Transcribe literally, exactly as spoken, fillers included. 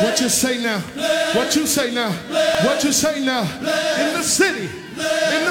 What you say now? What you say now? What you say now? In the city, in